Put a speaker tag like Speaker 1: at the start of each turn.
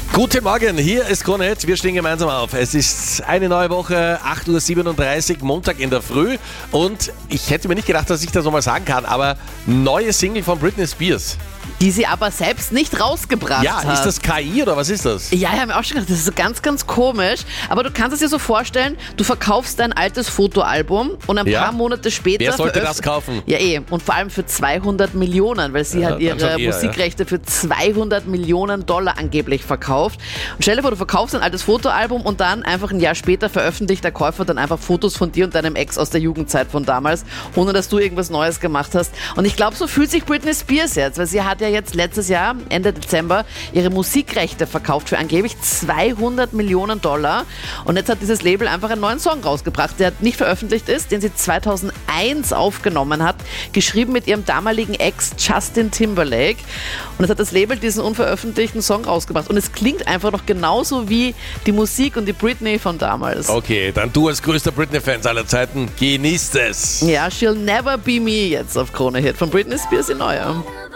Speaker 1: Guten Morgen, hier ist Krone Hit. Wir stehen gemeinsam auf. Es ist eine neue Woche, 8.37 Uhr, Montag in der Früh. Und ich hätte mir nicht gedacht, dass ich das nochmal sagen kann, aber neue Single von Britney Spears.
Speaker 2: Die sie aber selbst nicht rausgebracht hat.
Speaker 1: Ja, ist das KI oder was ist das?
Speaker 2: Ja, ich habe mir auch schon gedacht, das ist so ganz, ganz komisch. Aber du kannst es dir so vorstellen, du verkaufst dein altes Fotoalbum und ein paar Monate später...
Speaker 1: Wer sollte das kaufen?
Speaker 2: Ja, und vor allem für 200 Millionen, weil sie hat ihre Musikrechte für 200 Millionen Dollar angeblich verkauft. Und stell dir vor, du verkaufst ein altes Fotoalbum und dann einfach ein Jahr später veröffentlicht der Käufer dann einfach Fotos von dir und deinem Ex aus der Jugendzeit von damals, ohne dass du irgendwas Neues gemacht hast. Und ich glaube, so fühlt sich Britney Spears jetzt, weil sie hat ja jetzt letztes Jahr, Ende Dezember, ihre Musikrechte verkauft für angeblich 200 Millionen Dollar. Und jetzt hat dieses Label einfach einen neuen Song rausgebracht, der nicht veröffentlicht ist, den sie 2001 aufgenommen hat, geschrieben mit ihrem damaligen Ex Justin Timberlake. Und jetzt hat das Label diesen unveröffentlichten Song rausgebracht. Und es klingt einfach noch genauso wie die Musik und die Britney von damals.
Speaker 1: Okay, dann du als größter Britney-Fan aller Zeiten, genießt es.
Speaker 2: Ja, She'll Never Be Me jetzt auf Krone Hit von Britney Spears in Neuer.